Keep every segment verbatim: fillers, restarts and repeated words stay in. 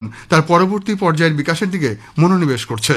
তার পরবর্তী পর্যায়ের বিকাশের দিকে মনোনিবেশ করছে।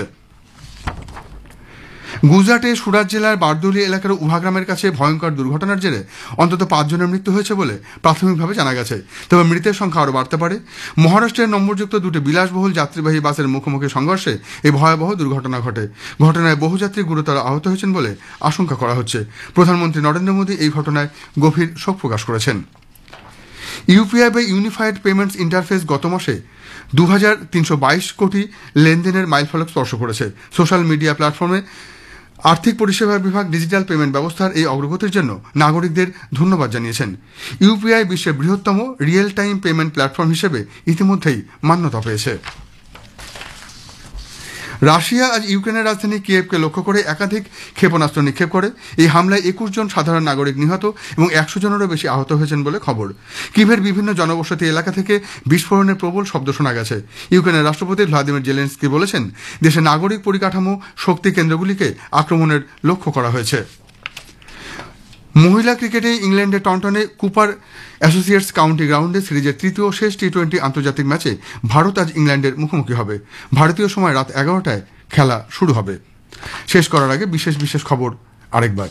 গুজরাটে সুরাট জেলার বারদৌলি এলাকার উভাগ্রামের কাছে ভয়ঙ্কর দুর্ঘটনার জেরে অন্তত পাঁচজনের মৃত্যু হয়েছে বলে প্রাথমিকভাবে জানা গেছে, তবে মৃতের সংখ্যা আরও বাড়তে পারে। মহারাষ্ট্রের নম্বরযুক্ত দুটি বিলাসবহুল যাত্রীবাহী বাসের মুখোমুখি সংঘর্ষে এই ভয়াবহ দুর্ঘটনা ঘটে। ঘটনায় বহু যাত্রী গুরুতর আহত হয়েছেন বলে আশঙ্কা করা হচ্ছে। প্রধানমন্ত্রী নরেন্দ্র মোদী এই ঘটনায় গভীর শোক প্রকাশ করেছেন। ইউপিআই বা ইউনিফাইড পেমেন্টস ইন্টারফেস গত মাসে দু হাজার তিনশো বাইশ কোটি লেনদেনের মাইলফলক স্পর্শ করেছে। সোশ্যাল মিডিয়া প্ল্যাটফর্মে আর্থিক পরিষেবা বিভাগ ডিজিটাল পেমেন্ট ব্যবস্থার এই অগ্রগতির জন্য নাগরিকদের ধন্যবাদ জানিয়েছেন। ইউপিআই বিশ্বের বৃহত্তম রিয়েল টাইম পেমেন্ট প্ল্যাটফর্ম হিসেবে ইতিমধ্যেই মান্যতা পেয়েছে। রাশিয়া আজ ইউক্রেনের রাজধানী কিয়েভকে লক্ষ্য করে একাধিক ক্ষেপণাস্ত্র নিক্ষেপ করে। এই হামলায় একুশ জন সাধারণ নাগরিক নিহত এবং একশো জনেরও বেশি আহত হয়েছেন বলে খবর। কিয়েভের বিভিন্ন জনবসতি এলাকা থেকে বিস্ফোরণের প্রবল শব্দ শোনা গেছে। ইউক্রেনের রাষ্ট্রপতি ভ্লাদিমির জেলেনস্কি বলেছেন, দেশের নাগরিক পরিকাঠামো শক্তি কেন্দ্রগুলিকে আক্রমণের লক্ষ্য করা হয়েছে। মহিলা ক্রিকেটে ইংল্যান্ডের টন্টনে কুপার অ্যাসোসিয়েটস কাউন্টি গ্রাউন্ডে সিরিজের তৃতীয় শেষ টি টোয়েন্টি আন্তর্জাতিক ম্যাচে ভারত আজ ইংল্যান্ডের মুখোমুখি হবে। ভারতীয় সময় রাত এগারোটায় খেলা শুরু হবে। শেষ করার আগে বিশেষ বিশেষ খবর আরেকবার।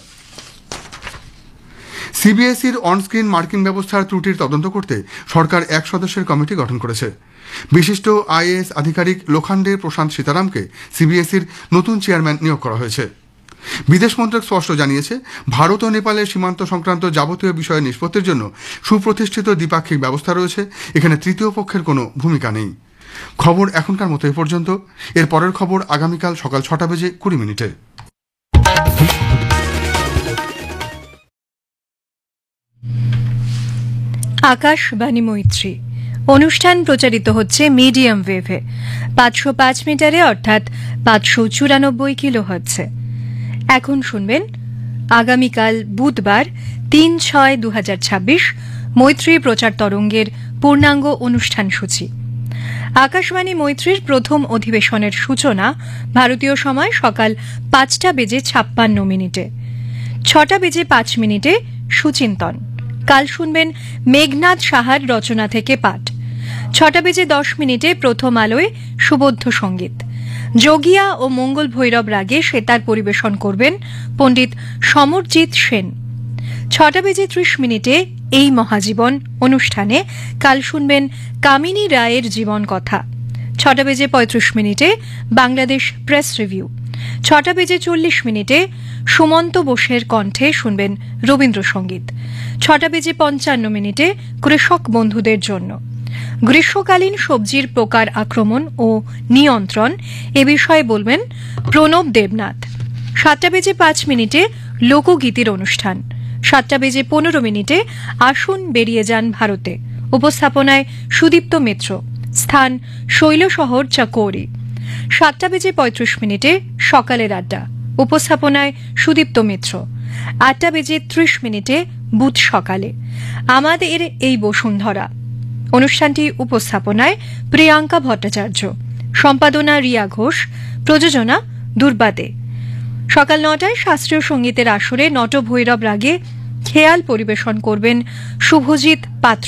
সিবিএসইর অনস্ক্রিন মার্কিং ব্যবস্থার ত্রুটির তদন্ত করতে সরকার এক সদস্যের কমিটি গঠন করেছে। বিশিষ্ট আইএএস আধিকারিক লোখান্ডে প্রশান্ত সীতারামকে সিবিএসইর নতুন চেয়ারম্যান নিয়োগ করা হয়েছে। বিদেশ মন্ত্রক স্পষ্ট জানিয়েছে, ভারত ও নেপালের সীমান্ত সংক্রান্ত যাবতীয় বিষয়ে নিষ্পত্তির জন্য সুপ্রতিষ্ঠিত দ্বিপাক্ষিক ব্যবস্থা রয়েছে। এখানে তৃতীয় পক্ষের কোনো ভূমিকা নেই। খবর এখনকার মতো এ পর্যন্ত। এর পরের খবর আগামীকাল সকাল ছটা বেজে কুড়ি মিনিটে। আকাশবাণী মৈত্রী অনুষ্ঠান প্রচারিত হচ্ছে মিডিয়াম ওয়েভে পাঁচশো পাঁচ মিটারে অর্থাৎ পাঁচশো চুরানব্বই কিলো হচ্ছে। এখন শুনবেন আগামীকাল বুধবার তিন ছয় দু হাজার ছাব্বিশ মৈত্রী প্রচার তরঙ্গের পূর্ণাঙ্গ অনুষ্ঠান সূচি। আকাশবাণী মৈত্রীর প্রথম অধিবেশনের সূচনা ভারতীয় সময় সকাল পাঁচটা বেজে ছাপ্পান্ন মিনিটে। ছটা বেজে পাঁচ মিনিটে সুচিন্তন। কাল শুনবেন মেঘনাথ সাহার রচনা থেকে পাঠ। ছটা বেজে দশ মিনিটে প্রথম আলোয় সুবোধ্য সঙ্গীত। যোগিয়া ও মঙ্গল ভৈরব রাগে সেতার পরিবেশন করবেন পণ্ডিত সমরজিৎ সেন। ছটা বেজে ত্রিশ মিনিটে এই মহাজীবন অনুষ্ঠানে কাল শুনবেন কামিনী রায়ের জীবন কথা। ছটা বেজে পঁয়ত্রিশ মিনিটে বাংলাদেশ প্রেস রিভিউ। ছটা বেজে চল্লিশ মিনিটে সুমন্ত বোসের কণ্ঠে শুনবেন রবীন্দ্রসঙ্গীত। ছটা বেজে পঞ্চান্ন মিনিটে কৃষক বন্ধুদের জন্য গ্রীষ্মকালীন সবজির পোকার আক্রমণ ও নিয়ন্ত্রণ এ বিষয়ে বলবেন প্রণব দেবনাথ। সাতটা বেজে পাঁচ মিনিটে লোকগীতির অনুষ্ঠান। সাতটা বেজে পনেরো মিনিটে আসুন বেরিয়ে যান ভারতে। উপস্থাপনায় সুদীপ্ত মিত্র। স্থান শৈলশহর চাকৌরি। সাতটা বেজে পঁয়ত্রিশ মিনিটে সকালের আড্ডা। উপস্থাপনায় সুদীপ্ত মিত্র। আটটা বেজে ত্রিশ মিনিটে বুধ সকালে আমাদের এই বসুন্ধরা। অনুষ্ঠানটি উপস্থাপনায় প্রিয়াঙ্কা ভট্টাচার্য। সম্পাদনা রিয়া ঘোষ। প্রযোজনা দুর্বাদে। সকাল নটায় শাস্ত্রীয় সঙ্গীতের আসরে নটভৈরব রাগে খেয়াল পরিবেশন করবেন শুভজিৎ পাত্র।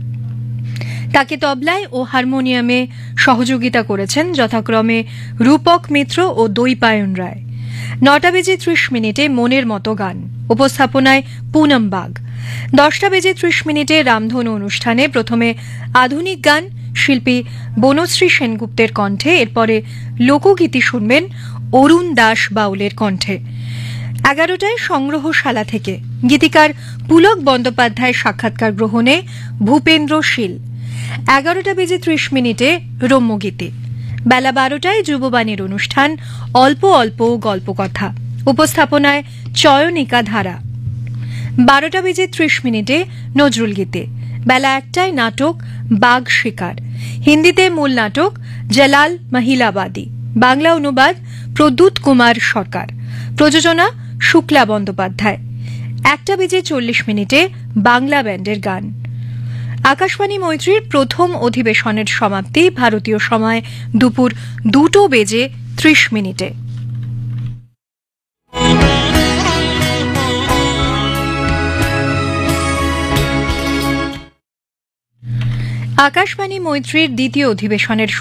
তাকে তবলায় ও হারমোনিয়ামে সহযোগিতা করেছেন যথাক্রমে রূপক মিত্র ও দৈপায়ন রায়। নটা বেজে ত্রিশ মিনিটে মনের মতো গান। উপস্থাপনায় পুনম বাগ। দশটা বেজে ত্রিশ মিনিটে রামধনু অনুষ্ঠানে প্রথমে আধুনিক গান শিল্পী বনশ্রী সেনগুপ্তের কণ্ঠে, এরপরে লোকগীতি শুনবেন অরুণ দাস বাউলের কণ্ঠে। এগারোটায় সংগ্রহশালা থেকে গীতিকার পুলক বন্দ্যোপাধ্যায়ের সাক্ষাৎকার গ্রহণে ভূপেন্দ্র শীল। এগারোটা বেজে ত্রিশ মিনিটে রম্যগীতি। বেলা বারোটায় যুববাণীর অনুষ্ঠান অল্প অল্প গল্প কথা। উপস্থাপনায় চয়নিকা ধারা। বারোটা বেজে ত্রিশ মিনিটে নজরুল গীতি। বেলা একটায় নাটক বাঘ শিকার। হিন্দিতে মূল নাটক জালাল মহিলাবাদী। বাংলা অনুবাদ প্রদ্যুৎ কুমার সরকার। প্রযোজনা শুক্লা বন্দ্যোপাধ্যায়। একটা বেজে চল্লিশ মিনিটে বাংলা ব্যান্ডের গান। আকাশবাণী মৈত্রীর প্রথম অধিবেশনের সমাপ্তি ভারতীয় সময় দুপুর দুটো বেজে ত্রিশ মিনিটে। আকাশবাণী মৈত্রীর দ্বিতীয় অধিবেশনের